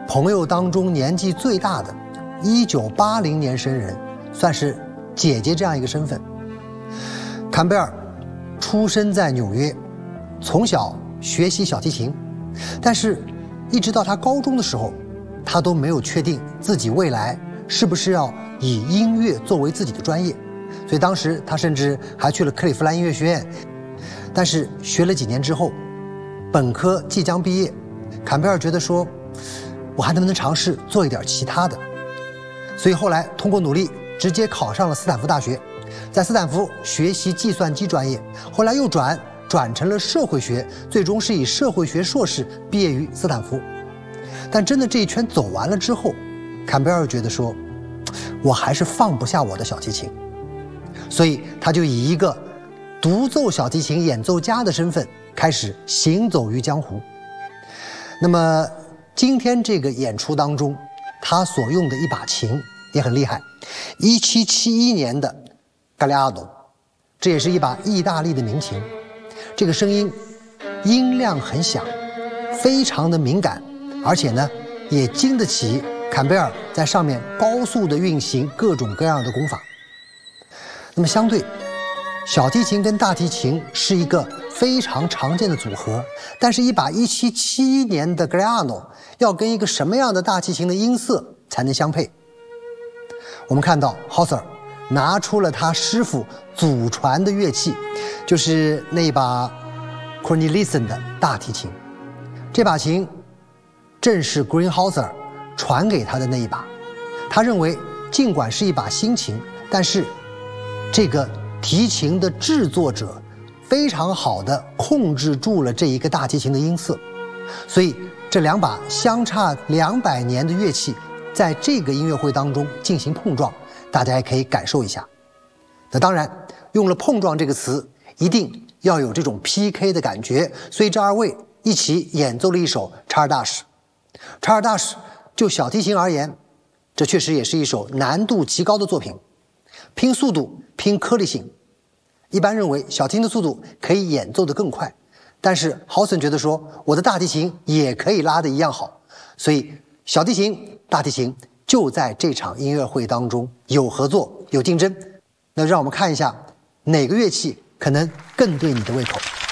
朋友当中年纪最大的，1980年生人，算是姐姐这样一个身份。坎贝尔出生在纽约，从小学习小提琴，但是一直到他高中的时候，他都没有确定自己未来是不是要以音乐作为自己的专业，所以当时他甚至还去了克利夫兰音乐学院，但是学了几年之后，本科即将毕业，坎贝尔觉得说，我还能不能尝试做一点其他的？所以后来通过努力，直接考上了斯坦福大学，在斯坦福学习计算机专业，后来又转成了社会学，最终是以社会学硕士毕业于斯坦福。但真的这一圈走完了之后，坎贝尔觉得说，我还是放不下我的小提琴，所以他就以一个独奏小提琴演奏家的身份开始行走于江湖。那么今天这个演出当中，他所用的一把琴也很厉害，1771年的嘎利亚诺，这也是一把意大利的名琴。这个声音量很响，非常的敏感，而且呢也经得起坎贝尔在上面高速的运行各种各样的功法。那么相对小提琴跟大提琴是一个非常常见的组合，但是一把1771年的 Galliano 要跟一个什么样的大提琴的音色才能相配？我们看到 Hauser 拿出了他师傅祖传的乐器，就是那把 Cornelissen 的大提琴。这把琴正是 Greenhauser 传给他的那一把。他认为尽管是一把新琴，但是这个提琴的制作者非常好的控制住了这一个大提琴的音色，所以这两把相差200年的乐器在这个音乐会当中进行碰撞，大家也可以感受一下。那当然用了碰撞这个词，一定要有这种 PK 的感觉，所以这二位一起演奏了一首查尔大什。查尔大什就小提琴而言，这确实也是一首难度极高的作品，拼速度拼颗粒性。一般认为小提琴的速度可以演奏得更快，但是豪森觉得说，我的大提琴也可以拉得一样好，所以小提琴大提琴就在这场音乐会当中有合作有竞争。那让我们看一下哪个乐器可能更对你的胃口。